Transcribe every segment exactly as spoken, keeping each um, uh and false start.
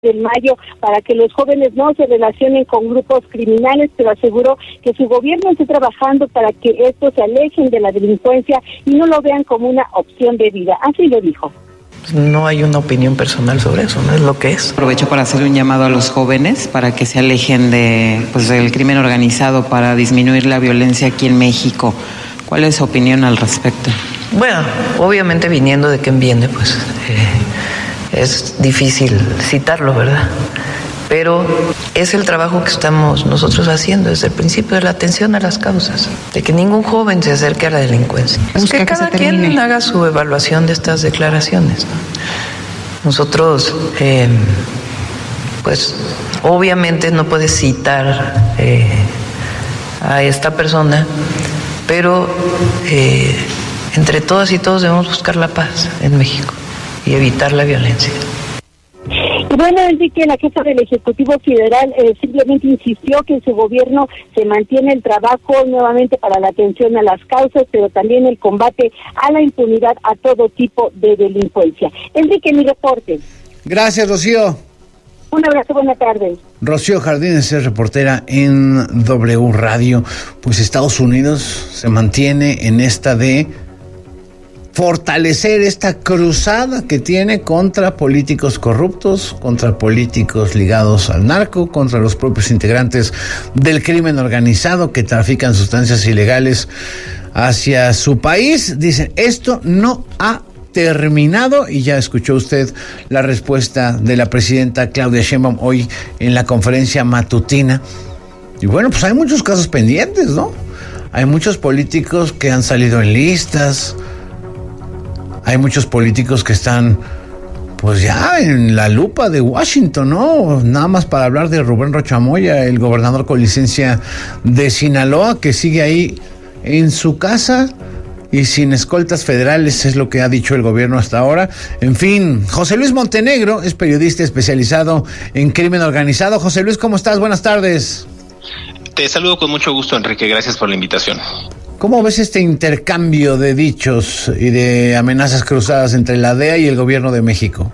de mayo para que los jóvenes no se relacionen con grupos criminales, pero aseguró que su gobierno está trabajando para que estos se alejen de la delincuencia y no lo vean como una opción de vida. Así lo dijo. No hay una opinión personal sobre eso, no es lo que es. Aprovecho para hacer un llamado a los jóvenes para que se alejen de, pues, del crimen organizado para disminuir la violencia aquí en México. ¿Cuál es su opinión al respecto? Bueno, obviamente viniendo de quien viene, pues eh, es difícil citarlo, ¿verdad? Pero es el trabajo que estamos nosotros haciendo desde el principio, de la atención a las causas, de que ningún joven se acerque a la delincuencia. Es que cada quien haga su evaluación de estas declaraciones, ¿no? Nosotros, eh, pues, obviamente no puedes citar eh, a esta persona, pero eh, entre todas y todos debemos buscar la paz en México y evitar la violencia. Y bueno, Enrique, la jefa del Ejecutivo Federal eh, simplemente insistió que en su gobierno se mantiene el trabajo nuevamente para la atención a las causas, pero también el combate a la impunidad a todo tipo de delincuencia. Enrique, mi reporte. Gracias, Rocío. Un abrazo, buenas tardes. Rocío Jardines es reportera en W Radio. Pues Estados Unidos se mantiene en esta de fortalecer esta cruzada que tiene contra políticos corruptos, contra políticos ligados al narco, contra los propios integrantes del crimen organizado que trafican sustancias ilegales hacia su país. Dicen, esto no ha terminado, y ya escuchó usted la respuesta de la presidenta Claudia Sheinbaum hoy en la conferencia matutina. Y bueno, pues hay muchos casos pendientes, ¿no? Hay muchos políticos que han salido en listas. Hay muchos políticos que están, pues ya en la lupa de Washington, ¿no? Nada más para hablar de Rubén Rocha Moya, el gobernador con licencia de Sinaloa, que sigue ahí en su casa y sin escoltas federales, es lo que ha dicho el gobierno hasta ahora. En fin, José Luis Montenegro es periodista especializado en crimen organizado. José Luis, ¿cómo estás? Buenas tardes. Te saludo con mucho gusto, Enrique. Gracias por la invitación. ¿Cómo ves este intercambio de dichos y de amenazas cruzadas entre la D E A y el gobierno de México?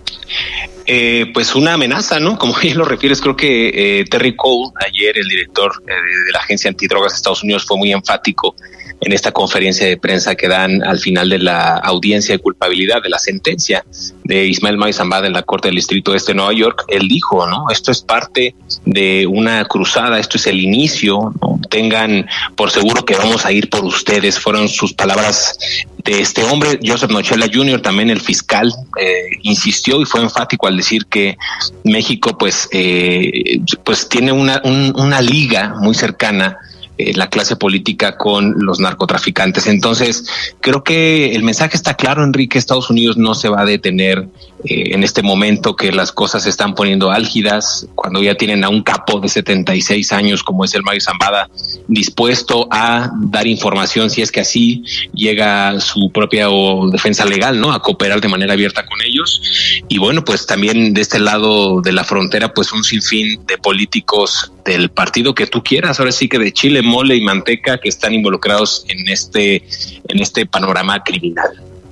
Eh, pues una amenaza, ¿no? Como bien lo refieres, creo que eh, Terry Cole, ayer el director eh, de la Agencia Antidrogas de Estados Unidos, fue muy enfático en esta conferencia de prensa que dan al final de la audiencia de culpabilidad de la sentencia de Ismael Mayo Zambada en la Corte del Distrito Este de Nueva York. Él dijo, ¿no? Esto es parte de una cruzada, esto es el inicio, ¿no? Tengan por seguro que vamos a ir por ustedes. Fueron sus palabras de este hombre. Joseph Nochela junior, también el fiscal, eh, insistió y fue enfático al decir que México pues, eh, pues tiene una, un, una liga muy cercana, Eh, la clase política con los narcotraficantes. Entonces, creo que el mensaje está claro, Enrique. Estados Unidos no se va a detener eh, en este momento que las cosas se están poniendo álgidas, cuando ya tienen a un capo de setenta y seis años como es el Mayo Zambada, dispuesto a dar información si es que así llega su propia o defensa legal, ¿no? A cooperar de manera abierta con ellos. Y bueno, pues también de este lado de la frontera, pues un sinfín de políticos del partido que tú quieras, ahora sí que de chile, mole y manteca, que están involucrados en este, en este panorama criminal.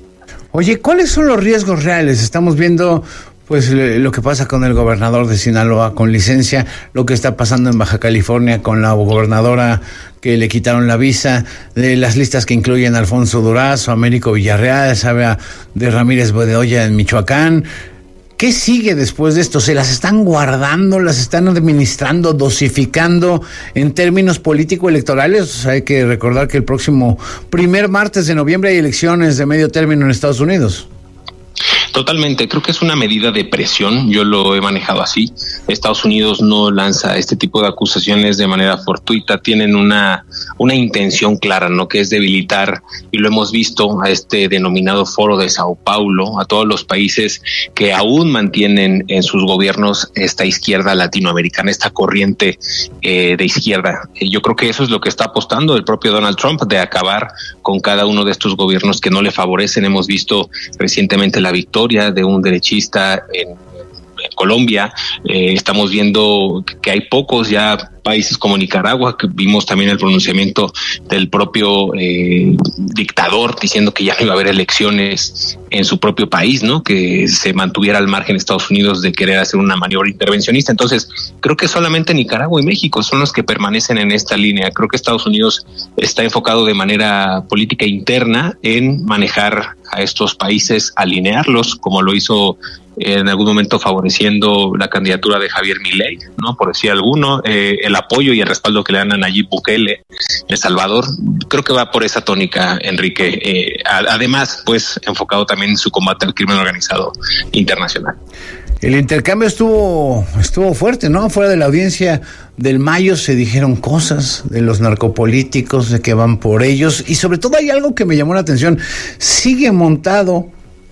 Oye, ¿cuáles son los riesgos reales? Estamos viendo pues lo que pasa con el gobernador de Sinaloa con licencia, lo que está pasando en Baja California con la gobernadora que le quitaron la visa, de las listas que incluyen a Alfonso Durazo, Américo Villarreal, sabe de Ramírez Bedoya en Michoacán. ¿Qué sigue después de esto? ¿Se las están guardando, las están administrando, dosificando en términos político-electorales? O sea, hay que recordar que el próximo primer martes de noviembre hay elecciones de medio término en Estados Unidos. Totalmente, creo que es una medida de presión, yo lo he manejado así. Estados Unidos no lanza este tipo de acusaciones de manera fortuita, tienen una, una intención clara, ¿no? Que es debilitar, y lo hemos visto, a este denominado Foro de Sao Paulo, a todos los países que aún mantienen en sus gobiernos esta izquierda latinoamericana, esta corriente eh, de izquierda. Yo creo que eso es lo que está apostando el propio Donald Trump, de acabar con cada uno de estos gobiernos que no le favorecen. Hemos visto recientemente la victoria de un derechista en, en Colombia. Eh, estamos viendo que hay pocos ya países como Nicaragua, que vimos también el pronunciamiento del propio eh, dictador diciendo que ya no iba a haber elecciones en su propio país, ¿no? Que se mantuviera al margen Estados Unidos de querer hacer una maniobra intervencionista. Entonces, creo que solamente Nicaragua y México son los que permanecen en esta línea. Creo que Estados Unidos está enfocado de manera política interna en manejar a estos países, alinearlos, como lo hizo en algún momento favoreciendo la candidatura de Javier Milei, ¿no? Por decir alguno, eh, el apoyo y el respaldo que le dan a Nayib Bukele, El Salvador, creo que va por esa tónica, Enrique. Eh, además, pues, enfocado también en su combate al crimen organizado internacional. El intercambio estuvo estuvo fuerte, ¿no? Fuera de la audiencia del Mayo se dijeron cosas de los narcopolíticos, de que van por ellos, y sobre todo hay algo que me llamó la atención. Sigue montado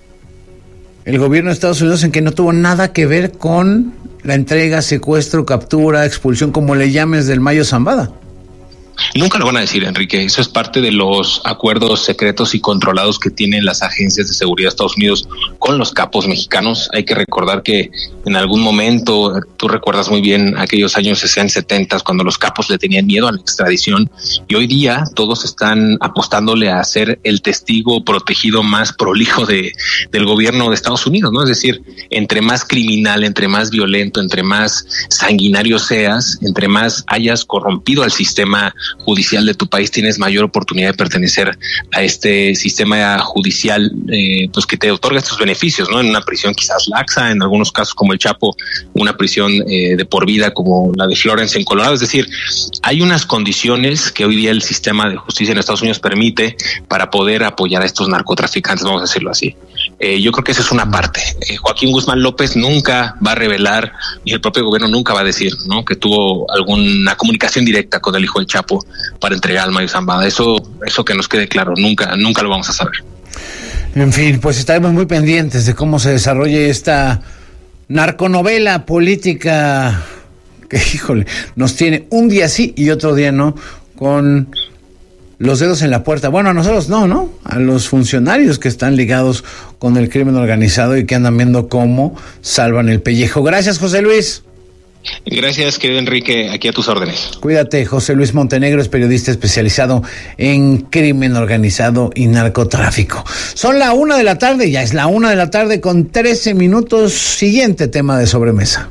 el gobierno de Estados Unidos en que no tuvo nada que ver con la entrega, secuestro, captura, expulsión, como le llames, del Mayo Zambada. Nunca lo van a decir, Enrique. Eso es parte de los acuerdos secretos y controlados que tienen las agencias de seguridad de Estados Unidos con los capos mexicanos. Hay que recordar que en algún momento, tú recuerdas muy bien aquellos años sesenta, setenta, cuando los capos le tenían miedo a la extradición, y hoy día todos están apostándole a ser el testigo protegido más prolijo de, del gobierno de Estados Unidos, ¿no? Es decir, entre más criminal, entre más violento, entre más sanguinario seas, entre más hayas corrompido al sistema judicial de tu país, tienes mayor oportunidad de pertenecer a este sistema judicial, eh, pues que te otorga estos beneficios, ¿no? En una prisión quizás laxa, en algunos casos como el Chapo, una prisión eh, de por vida como la de Florence en Colorado. Es decir, hay unas condiciones que hoy día el sistema de justicia en Estados Unidos permite para poder apoyar a estos narcotraficantes, vamos a decirlo así. Eh, yo creo que esa es una parte. Eh, Joaquín Guzmán López nunca va a revelar, y el propio gobierno nunca va a decir, ¿no?, que tuvo alguna comunicación directa con el hijo del Chapo para entregar al Mayo Zambada. Eso, eso que nos quede claro, nunca, nunca lo vamos a saber. En fin, pues estaremos muy pendientes de cómo se desarrolle esta narconovela política que, híjole, nos tiene un día sí y otro día no, con los dedos en la puerta. Bueno, a nosotros no, ¿no? A los funcionarios que están ligados con el crimen organizado y que andan viendo cómo salvan el pellejo. Gracias, José Luis. Gracias, querido Enrique, aquí a tus órdenes. Cuídate. José Luis Montenegro es periodista especializado en crimen organizado y narcotráfico. Son la una de la tarde, ya es la una de la tarde con trece minutos. Siguiente tema de sobremesa.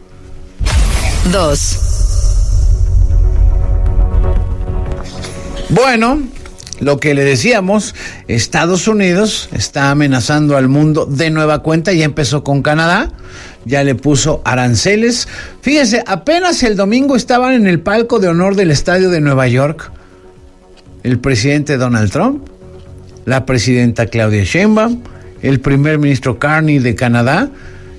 Dos. Bueno, lo que le decíamos, Estados Unidos está amenazando al mundo de nueva cuenta. Ya empezó con Canadá, ya le puso aranceles. Fíjese, apenas el domingo estaban en el palco de honor del estadio de Nueva York el presidente Donald Trump, la presidenta Claudia Sheinbaum, el primer ministro Carney de Canadá.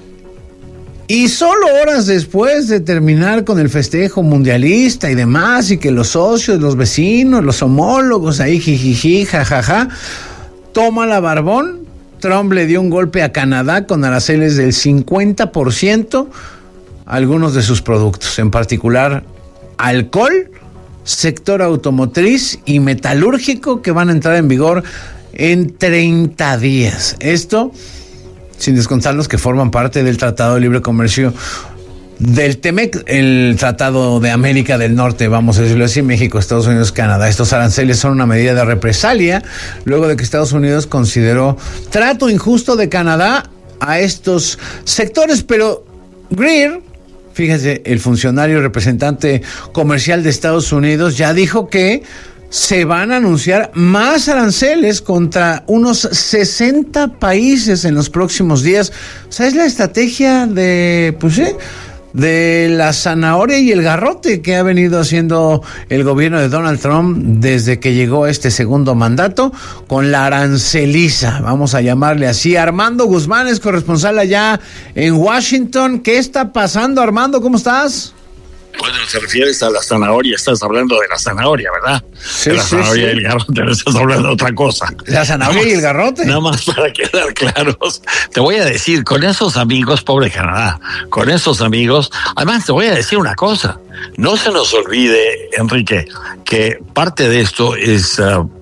Y solo horas después de terminar con el festejo mundialista y demás, y que los socios, los vecinos, los homólogos, ahí jijiji, jajaja, toma la barbón, Trump le dio un golpe a Canadá con aranceles del cincuenta por ciento a algunos de sus productos, en particular alcohol, sector automotriz y metalúrgico, que van a entrar en vigor en treinta días. Esto sin descontar los que forman parte del Tratado de Libre Comercio del TEMEC, el Tratado de América del Norte, vamos a decirlo así, México, Estados Unidos, Canadá. Estos aranceles son una medida de represalia luego de que Estados Unidos consideró trato injusto de Canadá a estos sectores. Pero Greer, fíjese, el funcionario representante comercial de Estados Unidos, ya dijo que se van a anunciar más aranceles contra unos sesenta países en los próximos días. O sea, es la estrategia de, pues sí, de la zanahoria y el garrote que ha venido haciendo el gobierno de Donald Trump desde que llegó a este segundo mandato, con la aranceliza, vamos a llamarle así. Armando Guzmán es corresponsal allá en Washington. ¿Qué está pasando, Armando? ¿Cómo estás? Cuando te refieres a la zanahoria, estás hablando de la zanahoria, ¿verdad? Sí, de la sí, zanahoria sí. y el garrote, no estás hablando de otra cosa. La zanahoria y el garrote. Nada más para quedar claros, te voy a decir, con esos amigos, pobre Canadá, con esos amigos, además te voy a decir una cosa, no se nos olvide, Enrique, que parte de esto es uh,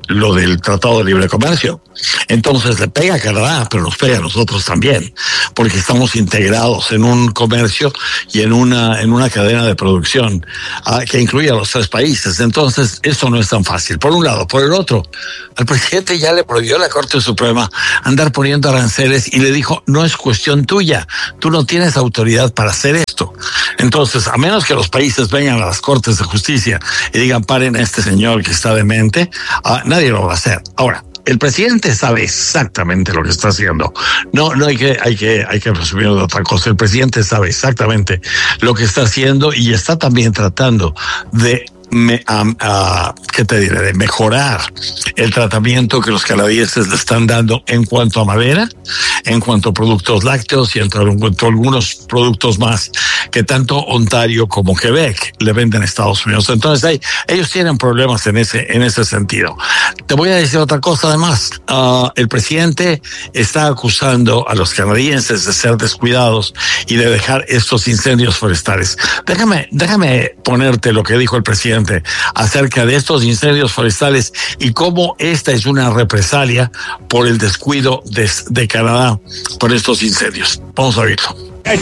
lo del Tratado de Libre Comercio. Entonces le pega a Canadá, pero nos pega a nosotros también, porque estamos integrados en un comercio y en una en una cadena de producción uh, que incluye a los tres países. Entonces eso no es tan fácil, por un lado. Por el otro, al presidente ya le prohibió la Corte Suprema andar poniendo aranceles y le dijo, no es cuestión tuya, tú no tienes autoridad para hacer esto. Entonces, a menos que los países vengan a las Cortes de Justicia y digan, paren a este señor que está demente, uh, nadie lo va a hacer. Ahora, el presidente sabe exactamente lo que está haciendo. No, no hay que, hay que, hay que presumir de otra cosa. El presidente sabe exactamente lo que está haciendo y está también tratando de Me, um, uh, ¿qué te diré? De mejorar el tratamiento que los canadienses le están dando en cuanto a madera, en cuanto a productos lácteos y en cuanto a algunos productos más que tanto Ontario como Quebec le venden a Estados Unidos. Entonces hay, ellos tienen problemas en ese, en ese sentido. Te voy a decir otra cosa además. Uh, el presidente está acusando a los canadienses de ser descuidados y de dejar estos incendios forestales. Déjame, déjame ponerte lo que dijo el presidente acerca de estos incendios forestales y cómo esta es una represalia por el descuido de, de Canadá por estos incendios. Vamos a verlo.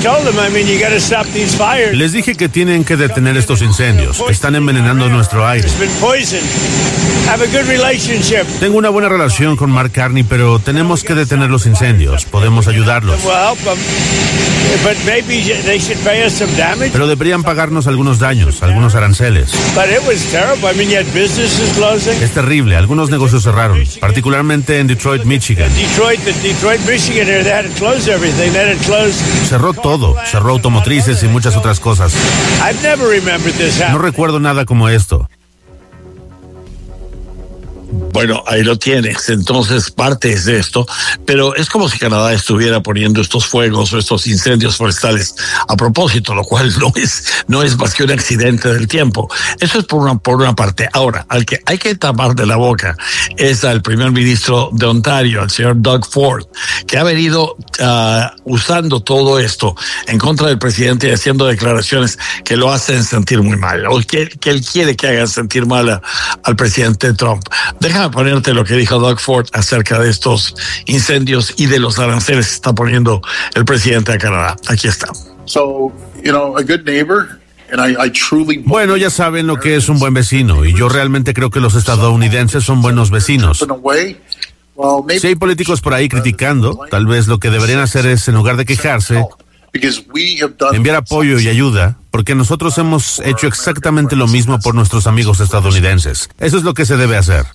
Les dije que tienen que detener estos incendios. Están envenenando nuestro aire. Tengo una buena relación con Mark Carney, pero tenemos que detener los incendios. Podemos ayudarlos. Pero deberían pagarnos algunos daños, algunos aranceles. Es terrible. Algunos negocios cerraron, particularmente en Detroit, Michigan. Cerró todo, cerró automotrices y muchas otras cosas. No recuerdo nada como esto. Bueno, ahí lo tienes. Entonces, parte es de esto, pero es como si Canadá estuviera poniendo estos fuegos o estos incendios forestales a propósito, lo cual no es, no es más que un accidente del tiempo. Eso es por una, por una parte. Ahora, al que hay que tapar de la boca es al primer ministro de Ontario, al señor Doug Ford, que ha venido uh, usando todo esto en contra del presidente y haciendo declaraciones que lo hacen sentir muy mal, o que, que él quiere que hagan sentir mal a, al presidente Trump. Déjame ponerte lo que dijo Doug Ford acerca de estos incendios y de los aranceles que está poniendo el presidente de Canadá. Aquí está. So, you know, a good neighbor. Bueno, ya saben lo que es un buen vecino, y yo realmente creo que los estadounidenses son buenos vecinos. Si hay políticos por ahí criticando, tal vez lo que deberían hacer es, en lugar de quejarse, enviar apoyo y ayuda, porque nosotros hemos hecho exactamente lo mismo por nuestros amigos estadounidenses. Eso es lo que se debe hacer.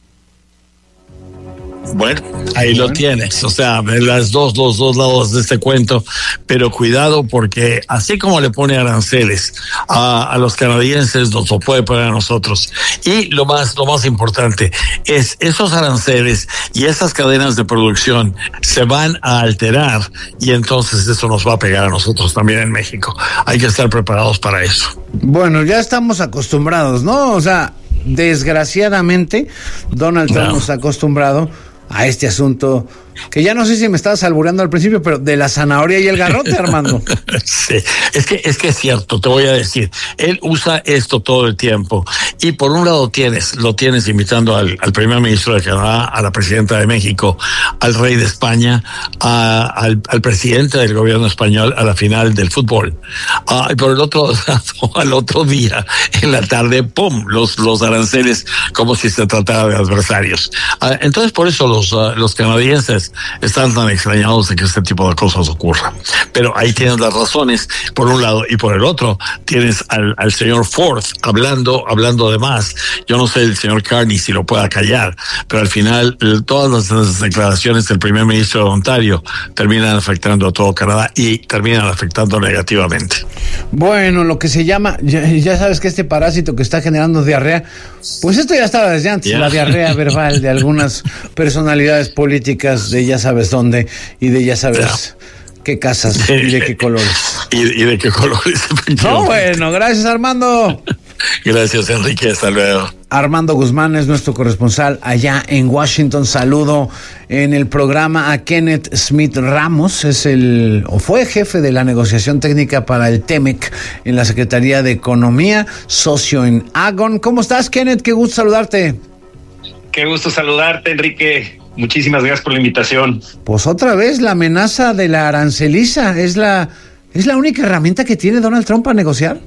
Bueno, ahí lo tienes, o sea, las dos, los dos lados de este cuento, pero cuidado porque así como le pone aranceles a, a los canadienses, nos lo puede poner a nosotros. Y lo más, lo más importante es esos aranceles y esas cadenas de producción se van a alterar y entonces eso nos va a pegar a nosotros también en México. Hay que estar preparados para eso. Bueno, ya estamos acostumbrados, ¿no? O sea, desgraciadamente, Donald Trump no. nos ha acostumbrado a este asunto, que ya no sé si me estabas albureando al principio, pero de la zanahoria y el garrote, Armando. Sí, es que, es que es cierto, te voy a decir, él usa esto todo el tiempo, y por un lado tienes, lo tienes invitando al, al primer ministro de Canadá, a la presidenta de México, al rey de España, a, al, al presidente del gobierno español a la final del fútbol. Uh, y por el otro lado, al otro día, en la tarde, ¡pum!, los, los aranceles como si se tratara de adversarios. Uh, entonces, por eso los, uh, los canadienses están tan extrañados de que este tipo de cosas ocurra. Pero ahí tienes las razones, por un lado, y por el otro tienes al, al señor Ford hablando, hablando de más. Yo no sé el señor Carney si lo pueda callar, pero al final todas las, las declaraciones del primer ministro de Ontario terminan afectando a todo Canadá y terminan afectando negativamente. Bueno, lo que se llama, ya, ya sabes que este parásito que está generando diarrea, pues esto ya estaba desde antes, yeah. La diarrea verbal de algunas personalidades políticas de ya sabes dónde y de ya sabes yeah. qué casas y de qué colores. Y, y de qué colores. No, bueno, gracias, Armando. Gracias, Enrique, hasta luego. Armando Guzmán es nuestro corresponsal allá en Washington. Saludo en el programa a Kenneth Smith Ramos, es el o fue jefe de la negociación técnica para el T M E C en la Secretaría de Economía, socio en Agon. ¿Cómo estás, Kenneth? Qué gusto saludarte. Qué gusto saludarte, Enrique. Muchísimas gracias por la invitación. Pues otra vez la amenaza de la aranceliza, ¿es la, es la única herramienta que tiene Donald Trump para negociar?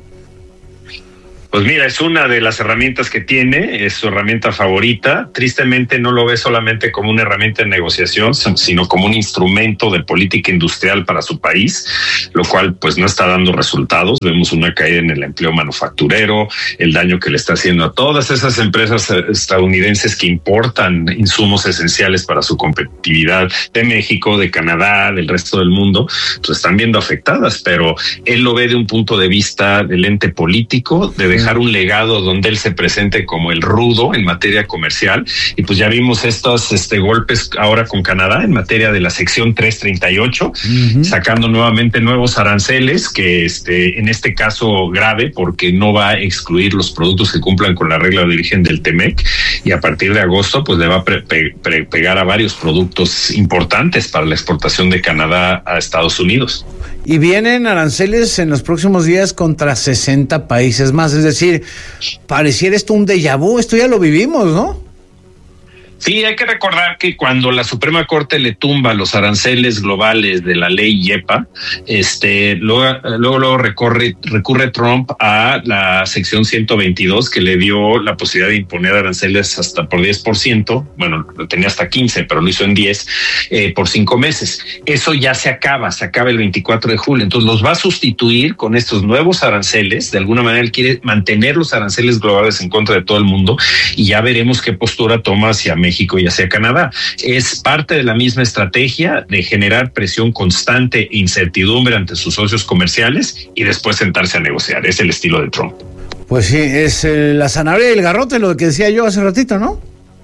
Pues mira, es una de las herramientas que tiene, es su herramienta favorita. Tristemente no lo ve solamente como una herramienta de negociación, sino como un instrumento de política industrial para su país, lo cual pues no está dando resultados. Vemos una caída en el empleo manufacturero, el daño que le está haciendo a todas esas empresas estadounidenses que importan insumos esenciales para su competitividad de México, de Canadá, del resto del mundo, pues están viendo afectadas, pero él lo ve de un punto de vista del ente político, de dejar un legado donde él se presente como el rudo en materia comercial, y pues ya vimos estos este, golpes ahora con Canadá en materia de la sección trescientos treinta y ocho, uh-huh. sacando nuevamente nuevos aranceles que este, en este caso grave porque no va a excluir los productos que cumplan con la regla de origen del T M E C, y a partir de agosto pues le va a pre- pre- pegar a varios productos importantes para la exportación de Canadá a Estados Unidos. Y vienen aranceles en los próximos días contra sesenta países más. Es decir, pareciera esto un déjà vu, esto ya lo vivimos, ¿no? Sí, hay que recordar que cuando la Suprema Corte le tumba los aranceles globales de la ley YEPA, este, luego, luego, luego recorre, recurre Trump a la sección ciento veintidós, que le dio la posibilidad de imponer aranceles hasta por diez por ciento. Bueno, lo tenía hasta quince, pero lo hizo en diez eh, por cinco meses. Eso ya se acaba, se acaba el veinticuatro de julio. Entonces los va a sustituir con estos nuevos aranceles. De alguna manera él quiere mantener los aranceles globales en contra de todo el mundo, y ya veremos qué postura toma hacia México México y hacia Canadá. Es parte de la misma estrategia de generar presión constante e incertidumbre ante sus socios comerciales y después sentarse a negociar. Es el estilo de Trump. Pues sí, es eh, la zanahoria y el garrote, lo que decía yo hace ratito, ¿no?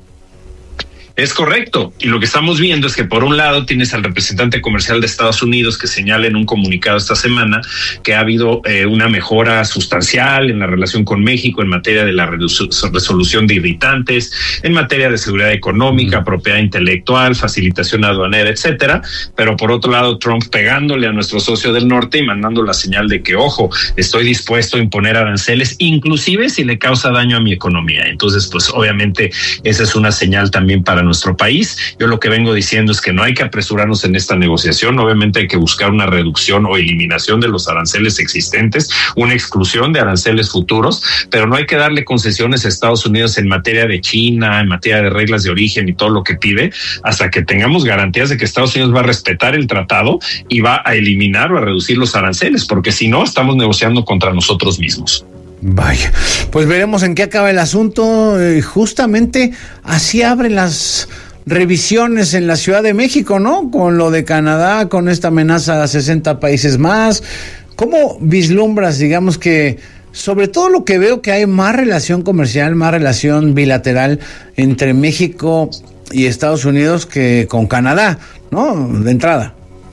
Es correcto. Y lo que estamos viendo es que por un lado tienes al representante comercial de Estados Unidos que señala en un comunicado esta semana que ha habido eh, una mejora sustancial en la relación con México en materia de la resolución de irritantes, en materia de seguridad económica, mm. propiedad intelectual, facilitación aduanera, etcétera. Pero por otro lado, Trump pegándole a nuestro socio del norte y mandando la señal de que, ojo, estoy dispuesto a imponer aranceles, inclusive si le causa daño a mi economía. Entonces, pues obviamente esa es una señal también para nuestro país. Yo lo que vengo diciendo es que no hay que apresurarnos en esta negociación. Obviamente hay que buscar una reducción o eliminación de los aranceles existentes, una exclusión de aranceles futuros, pero no hay que darle concesiones a Estados Unidos en materia de China, en materia de reglas de origen y todo lo que pide, hasta que tengamos garantías de que Estados Unidos va a respetar el tratado y va a eliminar o a reducir los aranceles, porque si no, estamos negociando contra nosotros mismos. Vaya, pues veremos en qué acaba el asunto. Eh, justamente así abren las revisiones en la Ciudad de México, ¿no? Con lo de Canadá, con esta amenaza a sesenta países más. ¿Cómo vislumbras, digamos que, sobre todo lo que veo que hay más relación comercial, más relación bilateral entre México y Estados Unidos que con Canadá, ¿no? De entrada.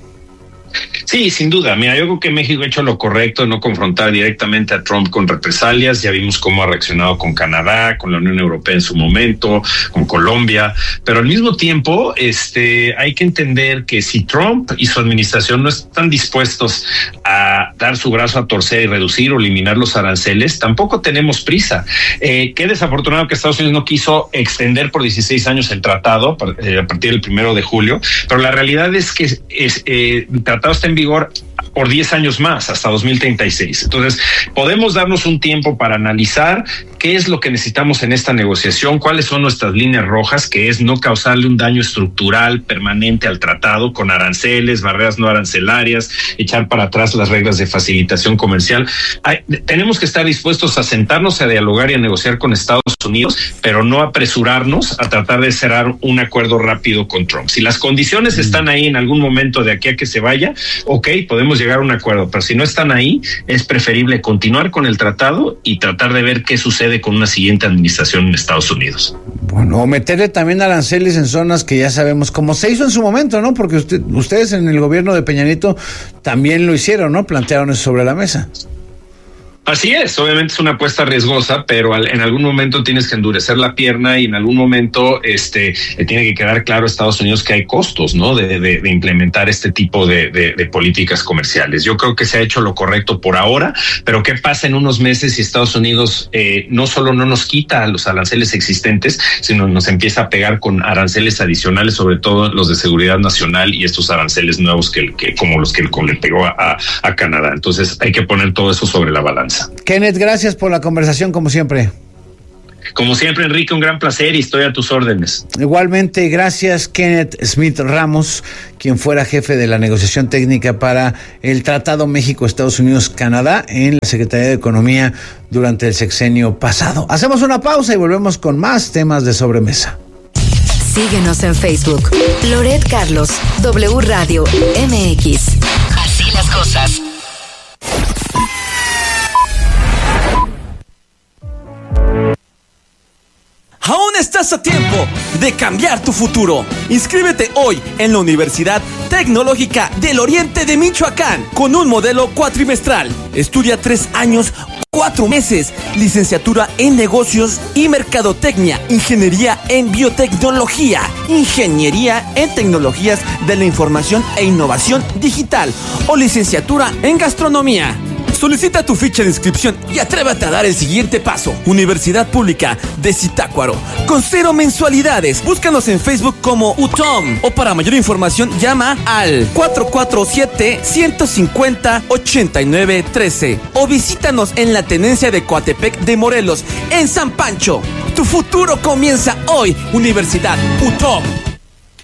Sí, sin duda. Mira, yo creo que México ha hecho lo correcto de no confrontar directamente a Trump con represalias. Ya vimos cómo ha reaccionado con Canadá, con la Unión Europea en su momento, con Colombia. Pero al mismo tiempo, este, hay que entender que si Trump y su administración no están dispuestos a dar su brazo a torcer y reducir o eliminar los aranceles, tampoco tenemos prisa. Eh, qué desafortunado que Estados Unidos no quiso extender por dieciséis años el tratado a partir del primero de julio, pero la realidad es que es, eh, el tratado está en vigor por diez años más, hasta dos mil treinta y seis. Entonces, podemos darnos un tiempo para analizar qué es lo que necesitamos en esta negociación, cuáles son nuestras líneas rojas, que es no causarle un daño estructural permanente al tratado con aranceles, barreras no arancelarias, echar para atrás las reglas de facilitación comercial. Hay, tenemos que estar dispuestos a sentarnos a dialogar y a negociar con Estados Unidos, pero no apresurarnos a tratar de cerrar un acuerdo rápido con Trump. Si las condiciones están ahí en algún momento de aquí a que se vaya, ok, podemos llegar a un acuerdo, pero si no están ahí, es preferible continuar con el tratado y tratar de ver qué sucede con una siguiente administración en Estados Unidos. Bueno, o meterle también aranceles en zonas que ya sabemos, como se hizo en su momento, ¿no? Porque usted, ustedes en el gobierno de Peña Nieto también lo hicieron, ¿no? Plantearon eso sobre la mesa. Así es, obviamente es una apuesta riesgosa, pero al, en algún momento tienes que endurecer la pierna y en algún momento este le tiene que quedar claro a Estados Unidos que hay costos, ¿no? De, de, de implementar este tipo de, de, de políticas comerciales. Yo creo que se ha hecho lo correcto por ahora, pero ¿qué pasa en unos meses si Estados Unidos eh, no solo no nos quita los aranceles existentes, sino nos empieza a pegar con aranceles adicionales, sobre todo los de seguridad nacional y estos aranceles nuevos que, que como los que le pegó a, a Canadá? Entonces hay que poner todo eso sobre la balanza. Kenneth, gracias por la conversación, como siempre. Como siempre, Enrique, un gran placer y estoy a tus órdenes. Igualmente, gracias, Kenneth Smith Ramos, quien fuera jefe de la negociación técnica para el Tratado México-Estados Unidos-Canadá en la Secretaría de Economía durante el sexenio pasado. Hacemos una pausa y volvemos con más temas de sobremesa. Síguenos en Facebook, Loret Carlos, W Radio M X. Así las cosas. Aún estás a tiempo de cambiar tu futuro. Inscríbete hoy en la Universidad Tecnológica del Oriente de Michoacán con un modelo cuatrimestral. Estudia tres años, cuatro meses, licenciatura en negocios y mercadotecnia, ingeniería en biotecnología, ingeniería en tecnologías de la información e innovación digital o licenciatura en gastronomía. Solicita tu ficha de inscripción y atrévete a dar el siguiente paso. Universidad Pública de Zitácuaro, con cero mensualidades. Búscanos en Facebook como U T O M o para mayor información llama al cuatro cuatro siete, uno cinco cero, ocho nueve uno tres o visítanos en la tenencia de Coatepec de Morelos, en San Pancho. Tu futuro comienza hoy, Universidad U T O M.